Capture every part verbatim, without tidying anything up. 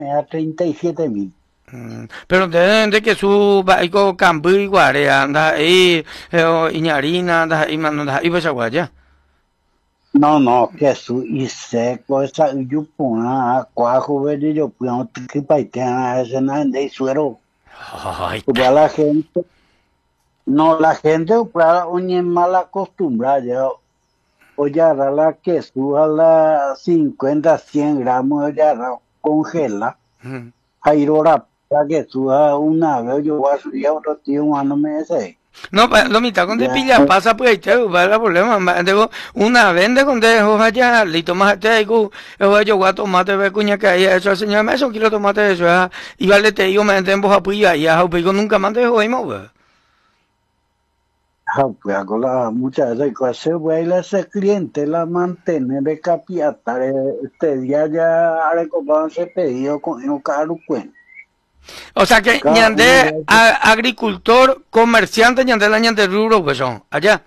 a treinta y siete mil. Mm, pero de, de que su baico cambu y guarea, anda ahí, eh, iñarina, anda ahí, mano, anda ahí, pues aguaya. No, no, que su y seco esa yupuna, cuajo verde yo puedo que paitear ese nada de suero. Ay, ta. Pues la gente, no, la gente para un mal acostumbrada, ya, oye, a la que suba la cincuenta cien gramos, ya congela. Mm. Airora, para que suba una vez, yo voy a subir a otro tío, no me dice. No, pa- lo mitad con de Ya, pilla pasa pues ahí te va el problema. ma- Digo, una vende con de allá, listo más te digo, yo voy a tomate ve cuña que ahí eso señor me eso kilo tomate eso ya. Y vale te digo me enten vos apoya y ya pico nunca más te hoy mo. ah, pues hago la muchas veces que se vuelve ese cliente la mantener de capiatar este día ya haré como ese pedido con un caro cuento. O sea que Cada uno ñande de a- agricultor, comerciante, ñande la ñande rubro pues son allá.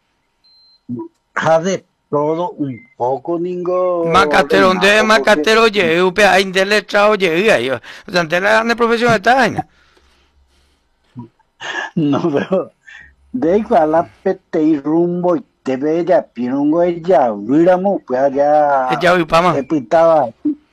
ellos de todo un poco ningo Macatero de ordenado porque macatero ye, upe ahí de letrado ye ahí. O sea, de la de profesión está vaina. no pero de igual la pete y rumbo y te ve ya pirungo ya viramos pues allá Ya voy pa más. epitaba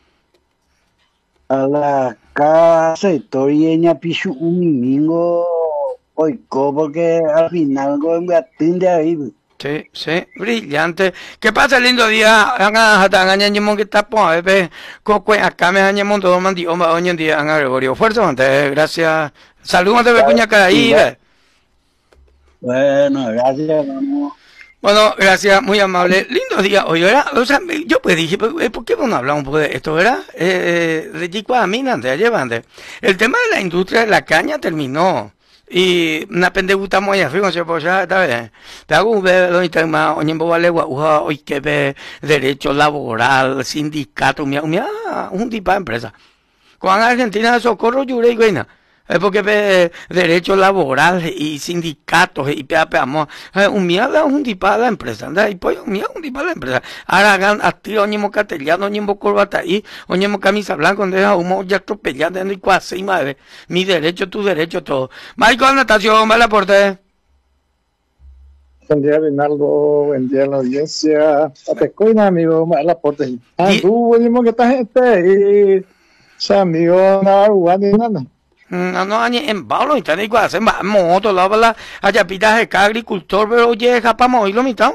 a la casa y torieña pichu un mingo oico porque al final go me atiende ahí. Sí, sí, brillante. ¿Qué pasa, lindo día? Anga hata anga nyamon que tapo a ver, coque acá me nyamon todo mandi oma hoy en día anga Gregorio. Fuerza, mante, gracias. Saludos de cuña ahí, Igual, ve. bueno, gracias, no, Bueno, gracias, muy amable. Lindo día. Oye, era, o sea, me- yo pues dije, pues, eh, ¿por qué no hablamos un poco de esto, verdad? Eh, eh, de chico a mí, antes, llevante. El tema de la industria de la caña terminó. Y una pendejuta muy arriba, se pues ya está bien. Te hago un ver donde está más, oye, en Boba Legua, uja, hoy que ve derecho laboral, sindicato, mira, mira, un tipo de empresa. Con Argentina de Socorro, Yure y Guayna. Es porque ve derechos laborales y sindicatos y pea, pea, mo- eh, un mierda un tipo de la empresa, anda, y pues un mierda un tipo de la empresa. Ahora hagan a tiro, oñemo castellano, oñemo corbata ahí, oñemo camisa blanca, donde deja humo ya atropellando, y cuasi madre. Mi derecho, tu derecho, todo. Michael Natación, vale aporte. Buen día, Rinaldo. Buen día a la audiencia. Atecoina, amigo, mal aporte. Ah, Di, tú, oye, que esta gente, y, o sea, amigo, nada, ni nada. no, no, añe en balo, y tan igual, hacen moto, la bala, allá pitas de cada agricultor, pero oye, japamos, y lo mitad.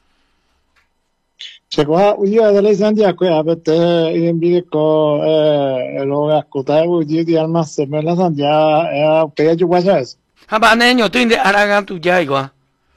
Se coja, oye, de la Islandia, que a ver, y en video, eh, lo voy a escuchar, oye, de almas, se me la sandia, eh, que yo voy a hacer. Jabaneño, tú de Aragan, tu ya igual.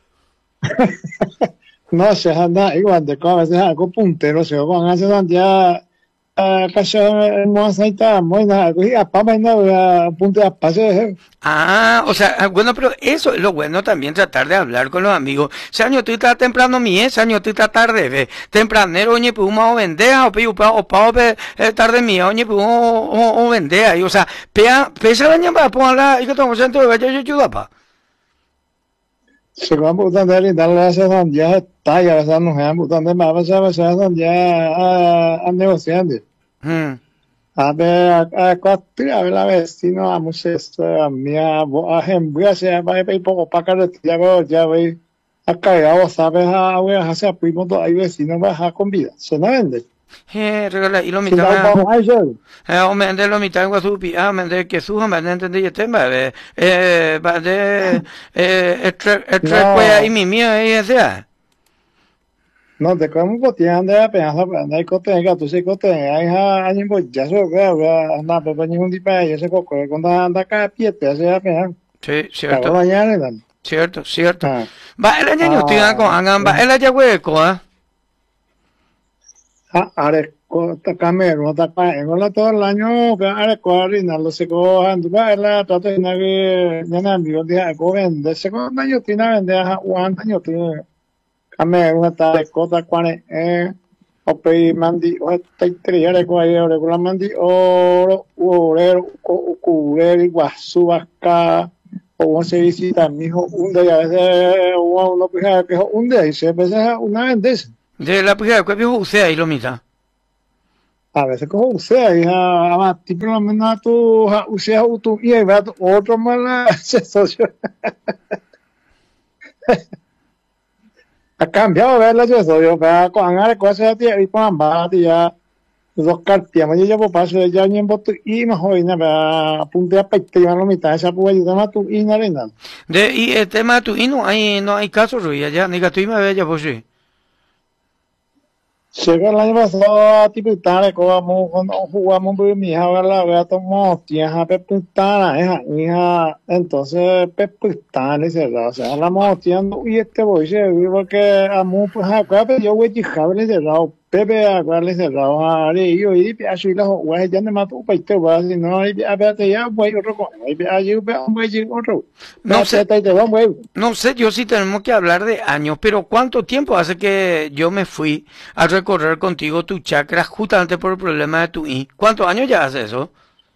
No, se anda, igual, de cómo a veces algo puntero, se van a hacer sandia, eh, casi, no aceita, muy nada, y a papá, no, punte a pase, Ah, o sea, ah, bueno, pero eso es lo bueno también, tratar de hablar con los amigos. Se año tú estás temprano mi es, año tú estás tarde, ve. Tempranero, oye, pues uno vendeja, o piu, o pao, pe, eh, tarde mía, oye, pues o vendeja, y o sea, pea, pesa la ñamba, ponla, y que estamos centro de vaya, yo ayuda, pa. se van botando y darle a esa sandia, está, y a veces nos van botando más, a veces a veces sandia a negociando. Hmm. A ver, a cuatro, a ver, la vecino, a muchas, a mí, a voy a hacer, va a ir poco para acá, ya voy, ya voy, a caer, sabes, a voy a hacer, primo, hay vecinos, vas a con vida, se no vende. Eh, regala, y lo Si mitad, no vamos a hacer, eh, o me ande lo mitad en Guasupi, ah, me ande que suja, me ande entendí este, va, eh, va de, eh, estre, estre, cuella, y no, mi mía, y ese, no te como boteando, ya pensaba, anda y cotenga, tú sí cotenga, hay a ni voy, ya se ve, anda, pero ni un tipo de ese coco, cuando anda acá, pie, te hace a pensar, sí, cago cierto. mañana, Cierto, cierto. ah, Va, el año estoy con ah, angan, va, el año hueco, ¿ah? ah, are, Camerún, tapa, en la todo el año, que are, corrina, lo se cojan, tú vas a la, trata de que, ya no, yo dije, go vende, se cojan, yo tiene vender, a Juan, yo tiene, Camerún, está de cota, cuane, eh, o pei mandi, o está interior, ko ahí, o regular mandi, oro, orero, curero, iguazú, acá, o uno se visita, mi hijo, un día, a veces, uno, pues, que un día, y se veces una vez. De la primera que viejo usted ahí lo mitad. A veces como usted, hija, ama, tipo lo menos tu, usted tu y va otro mala socio. Ha cambiado ver la socio, pero con agarre cosas ya y con ambas ya dos cartas, me llevo paso ya ni en voto y no hoy nada, apunte a peite y lo mitad esa puede ayudar a tu y no le nada. De y el tema de tu y no hay no hay caso Rui allá, ni que tú y me veas pues sí. Llegó el año pasado, tipo, tal, como cuando jugamos, pues mi hija, la vea, tomó, tía, pepitana, hija, hija, entonces, pepitana, dice, o sea, la motiando, y este voy, se porque a mu, pues, acá, pero yo voy a dejar, le dice, Pepe, acá, le dice, a yo, y así, la juega, ya me mató, pues, te va, si no, a ver, ya voy otro, allí, voy otro. No sé, no sé, yo sí tenemos que hablar de años, pero ¿cuánto tiempo hace que yo me fui a recorrer contigo tu chakra justamente por el problema de tu I? ¿Cuántos años ya hace eso?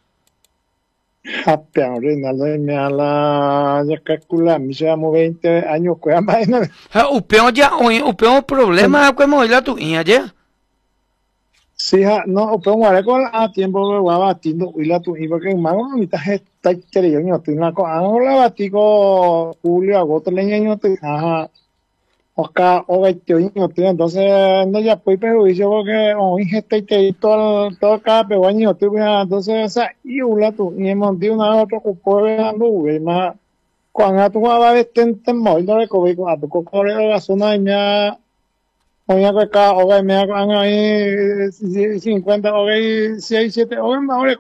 Pero Reinaldo, me la ya calcula, me llevamos veinte años, pues, más no. Upeón ya, upeón problema, ¿cómo es la tu I allá? Sí, no, pero ahora con a tiempo que va batiendo y la tu y porque más ahorita está querido yo estoy una cosa ahora batigo julio agosto le año te ajá acá o veinte años entonces no ya pues perjuicio porque hoy está que todo todo cada pequeño tú entonces esa y la tu y hemos dio una otra cupo de la nube más cuando tú vas a ver tente móvil de covid a tu correo de la zona de ya Oye, que acá, oye, me hagan ahí cincuenta, oye, seis, siete, oye, oye.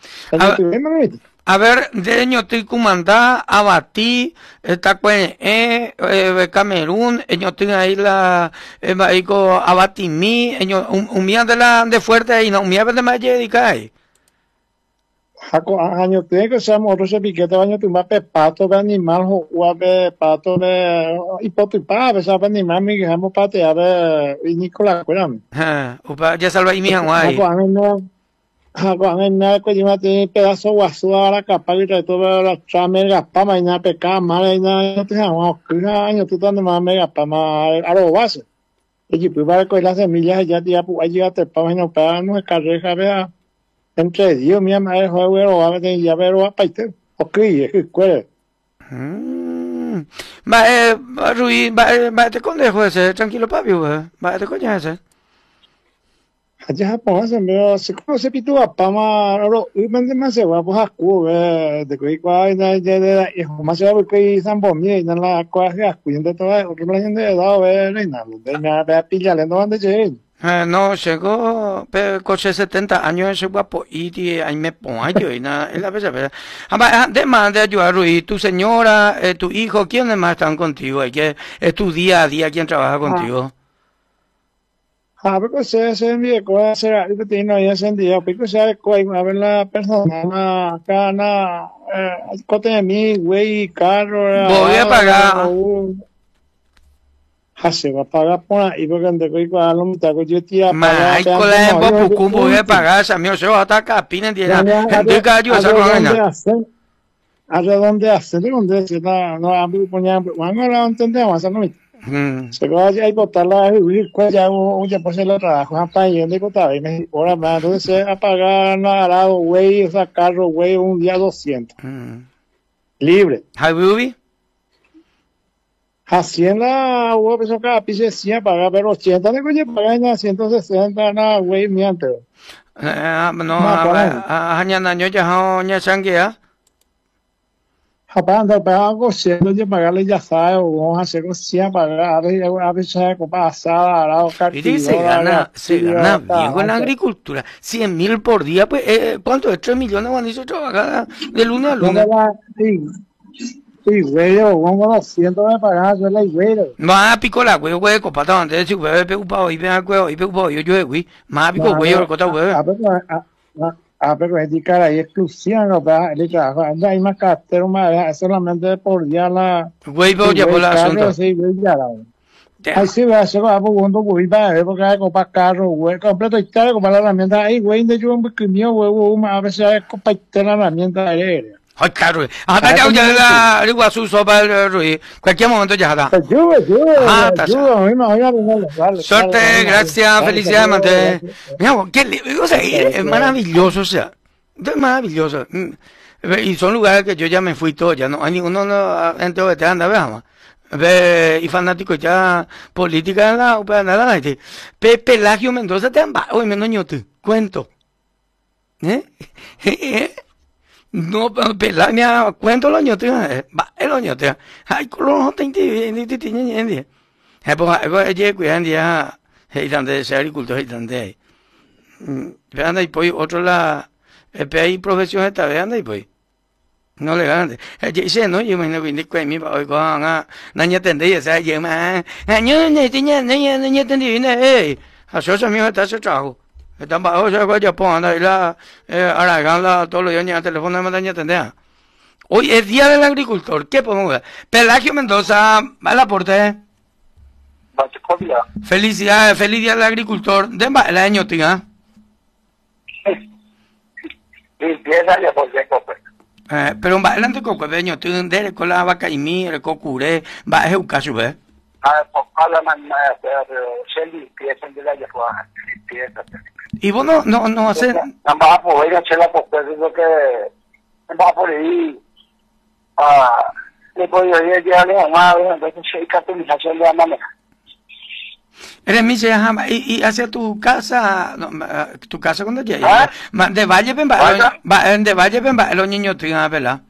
A ver, de ñoти Cumandá, Abatí, Tacué, eh, Camerún, ñoti ahí la, ahí co Abatimí, un mía de la, de fuerte ahí, no, un mía de más ahí. Hako año tiene que ser otro se piquete año tu va pe pato de animal o pe pato de hipotipa a sabe animal mi hamo pate a ver y Nicola cueram ah upa ya salva y mi hanguai hako año hako año ko jima tiene pedazo guasu ahora capaz de todo la chame gapa mañana peca mal no te hango kuna año tú tanto más mega pa mal a lo base y pues va con las semillas ya tía pues allí a te pa no para no carreja vea entre Dios mi madre joder o a ver ya ver o a paite ok es cuál mm va eh Rui va va te condejo ese tranquilo papi va te coña ese allá Japón se me se como se pitu a pama ro y mende más se va pues a cu de que cuál de de y más se va que sambo mi en la cuaja cuidando toda otro plan de dado ver nada de nada pillarle no ande che Eh, no, llegó, pero coche setenta años ese guapo y ahí me pongo yo y nada, es la verdad, verdad. Además de ayudar Rui, tu señora, eh, tu hijo, ¿quiénes más están contigo? ¿Y qué es tu día a día? ¿Quién trabaja contigo? Ah, porque se se envía cosas, será que tiene ahí ese día, porque se coi a ver la persona acá na eh cote de mí, güey, carro. Voy a pagar. Se va a pagar por ahí porque ande con igual lo mitad que yo tía pagar ay con la embo pucum voy a pagar esa mío se va a atacar pinen tiene de gallo esa vaina a dónde hace de dónde se da no a mí poner cuando la entendemos esa no se va a botar la y pues ya un ya pues el trabajo a país de botar y me ahora más entonces se a pagar nada güey esa carro güey un día doscientos libre hay bubi Hacienda, hubo peso cada piso cien paga, pero ochenta de coño paga en ciento sesenta, nada, güey, miente. No, añana yo ya oña changuea. Japando, pero algo ciento de pagarle ya sabe, vamos a hacer con cien pagar, a ver, a ver, se copa asada, arado, cartilla. Y se gana, se gana bien con la agricultura. cien mil por día, pues, eh, ¿cuánto es? tres millones cuando hizo trabajar de lunes a lunes. Sí, güey, vamos a cientos de pagar, yo la güey. Más pico la güey, güey, copata, antes de güey, preocupado, y ven a güey, y preocupado, yo, yo, güey, más pico, güey, yo, cota, güey. Ah, pero es de cara, y exclusión, no, para el trabajo, anda, hay más cartero, más, solamente por día la. Güey, voy ya por el asunto. Sí, güey, ya la. Ahí sí, va a ser algo bueno, güey, para ver, porque hay que comprar carro, güey, completo y tal, comprar la herramienta, ahí, güey, de yo, un pequeño, güey, a veces hay que comprar la herramienta aérea. Ay, claro. Hasta ya ya la Iguazú sopa Ruiz. Cualquier momento ya está. Ayuda, ayuda, Ah, está ayuda, a mí me voy a arreglar. Suerte, gracias, felicidades, Mate. Mira, qué li- o sea, es maravilloso, o sea, es maravilloso. Mm. Y son lugares que yo ya me fui todo, ya no hay ninguno no, gente que te anda, veamos. Ve, y fanático ya política la para nada este. Pe Pelagio Mendoza te amba, oye, menos ñote, cuento. ¿Eh? ¿Eh? No, Pelagio, mira, cuento los ñotes, va, el ñote. Ay, color te entiende, te entiende. Eh, pues, pues, oye, cuidan ya, hey, donde sea agricultor, hey, donde. Vean ahí, pues, otro la, el P I profesión esta, vean ahí, pues. No le ganan. Dice, no, yo me imagino que ni mi papá, con, ah, no ya entendí, o sea, yo, man, no, no, no, no, no, no entendí, no, eh, eso es mío, está ese trabajo. Están bajo, o sea, que yo pongo, anda, y la, eh, araganla, todos los días, ni al teléfono, no me daña entender. Hoy es Día del Agricultor, ¿qué podemos ver? Pelagio Mendoza, va el aporte. Felicidades, feliz Día del Agricultor. Den el año, tía. Eh, pero un bailante con cueveño, tú de con la vaca y mi, el cocuré, va a eucaso, ¿ves? Y vos no, no, no haces. Vas a poder hacerla porque es lo que va por ahí. Ah, le puedo ir ya le amaba, entonces se catolización de la manera. Eres mi hija, y, y hacia tu casa, no, tu casa cuando llegas, ¿Ah? De Valle Pemba, de Valle Pemba, los niños tienen, ¿verdad?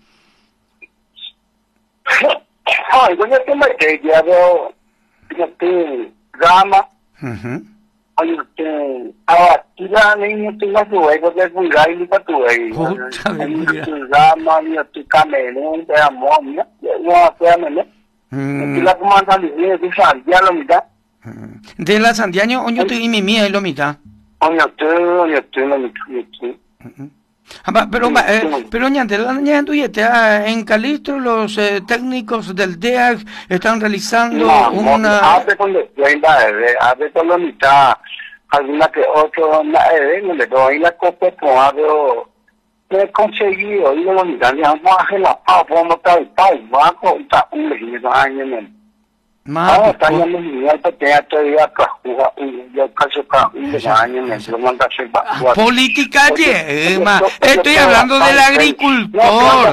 Ay, bueno, yo me quedé, ya veo, yo te gama, ay, yo te, ahora, tú ya niño, tú la tuve, yo te vulgar y para tu ahí, puta de vida, yo te gama, yo te camelón, te amo, yo no te amo, yo te la comanda, yo te sal, ya lo mitad. De la Santiago, oño tú y mi mía y lo mitad. Oño tú, oño tú, oño tú. Pero, eh, pero, ñante, la niña tuyeta, en Calistro, los eh, técnicos del D E A C están realizando no, una. Hace con los treinta, hace con la mitad, alguna que otro, no le doy la copa, como hago, he conseguido, y la mitad, ya vamos a hacer la pau, vamos a estar el pau, bajo, está un legítimo año, Más, ah, está ya los niños que ya todavía cajuga, yo casi cajuga un año, me lo manda a hacer política yema, estoy hablando del agricultor.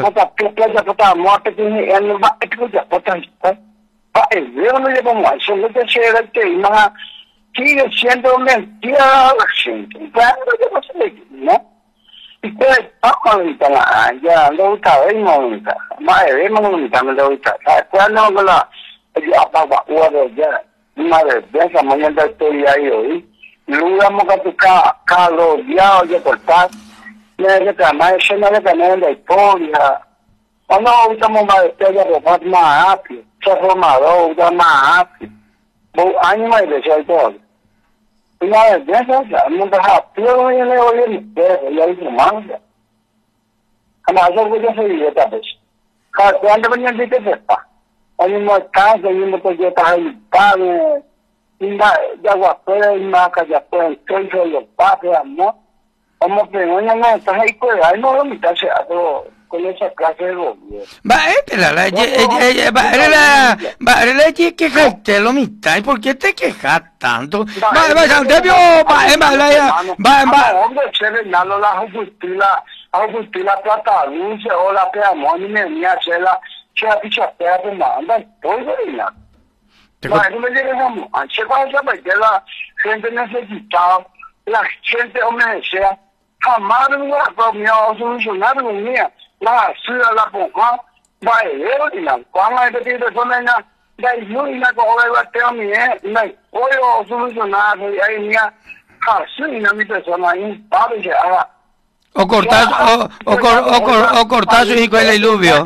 Sigue siendo mentira la gente, claro, yo no sé, ¿no? Y pues, ahorita, ya, lo gusta, no, más de no, no, lo gusta, ¿cuándo no la ya apa udah ya madre biasa mañana estoy ahí hoy luego vamos a tocar Carlos ya oye cortar me que más eso no le tenemos la historia o no estamos más de historia de más más rápido se formado ya más rápido vos años más de eso todo y nada de eso ya no te ha pero yo le oye ni pero ya hizo más además yo voy a seguir esta vez cuando venía de que sepa hay una casa y uno que ya está ahí, padre, y ya guapera y maca, ya pueden crecer los padres, amor. Como que no, no, estás ahí, pues, ahí no lo mitad se hace con esa clase de gobierno. Va, espera, la, va, la, va, la, quejaste lo mitad, ¿por qué te quejas tanto? Va, va, Santebio, va, va, va, va, va. Hombre, se ve nada la justicia, la justicia plata dulce o la que amor y me venía a la que ha dicho que hace nada, todo ya. No, me llega a se va a saber que la gente necesitaba, la gente desea, jamás no va a solucionar con mía, la ciudad la ponga, va a ir y la cuando hay que personas da yo y la coge va a tener mi no puedo solucionar ahí mía, así na mi persona ahí, padre ya. O cortar, o, o, o, o cortar su hijo el diluvio.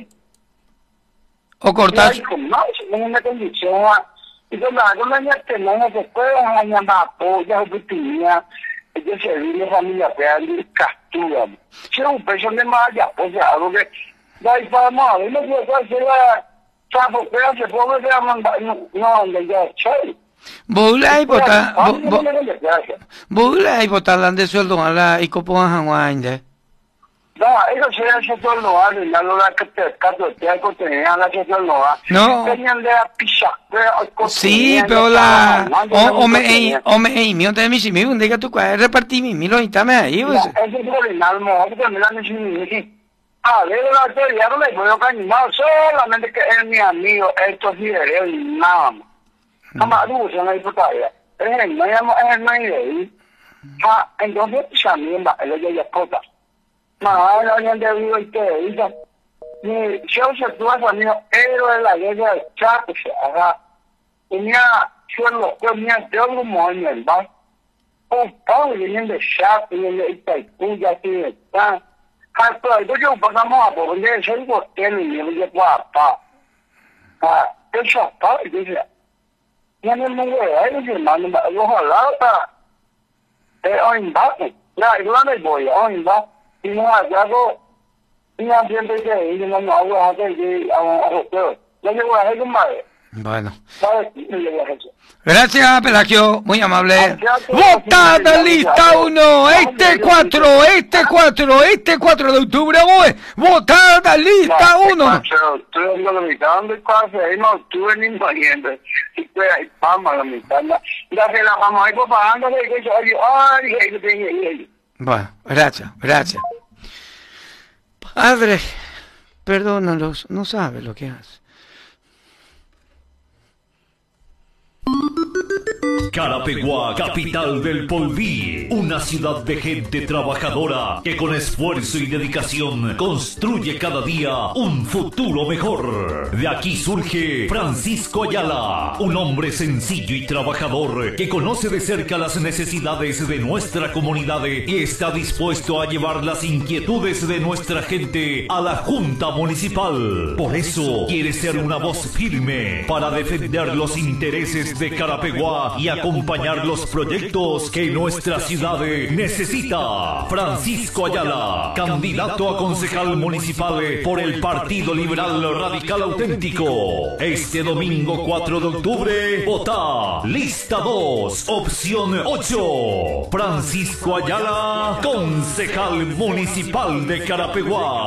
O cortar. No, si no una condición, y cuando alguna niña que no se puede llamar apoyo, oportunidad, ella se vive familia real y captura. Si un peso de más, ya, pues ya, algo que, da y para más, y no puede hacer la, sapo, pero se puede ver, no, no, ya, chay. Bula y botar, bula y botar la de sueldo a la y copo a Hawái. No, eso se hace todo lo hace, ya lo da que te cato, te hay contenido, la que todo lo hace. No. Tenían de la pizza, Sí, pero la... O me... O me... Y mío te me si me un día tu cuadra repartí mi milo y tame ahí, pues. Ese es el original, mejor que me la han dicho. Ah, le digo la teoría, no me puedo animado, solamente que es mi amigo, esto sí es y nada más. Nada más, tú, se me dijo todavía. Es el no llamo, es el no hay de ahí. Ah, entonces, también va, él es de escota. Más no habían debido y te dice, ni yo se tuvo a amigo, héroe de la guerra del Chaco, se haga. Tenía, yo lo que tenía de otro movimiento, ¿va? Un poco vienen de Chaco, vienen de Itaipú, ya así de está. Ah, pero yo pasamos a por donde soy bostero y yo le digo a papá. Ah, eso papá, y dice, ya no me voy a ir, hermano, ojalá para, eh, hoy va, ya, yo no me voy, hoy va. Y no hago, y no siempre que ir, no me hago a hacer, a un hotel. Yo llevo a hacer un madre. Bueno. ¿Sabes? Yo llevo a hacer. Gracias, Pelagio, muy amable. Votada lista uno, este cuatro, este cuatro, este cuatro de octubre, voy. Votada lista uno. Estoy viendo la mitad de cosas, ahí no estuve ni pariendo. Y pues ahí vamos a la mitad. Gracias, la mamá ahí propaganda, que yo, ay, ay, ay, ay. Bueno, gracias, gracias. Padre, perdónalos, no sabe lo que hace. Carapeguá, capital del Polví, una ciudad de gente trabajadora que con esfuerzo y dedicación construye cada día un futuro mejor. De aquí surge Francisco Ayala, un hombre sencillo y trabajador que conoce de cerca las necesidades de nuestra comunidad y está dispuesto a llevar las inquietudes de nuestra gente a la Junta Municipal. Por eso quiere ser una voz firme para defender los intereses de Carapeguá y acompañar los proyectos que nuestra ciudad necesita. Francisco Ayala, candidato a concejal municipal por el Partido Liberal Radical Auténtico. Este domingo cuatro de octubre, vota lista dos, opción ocho. Francisco Ayala, concejal municipal de Carapeguá.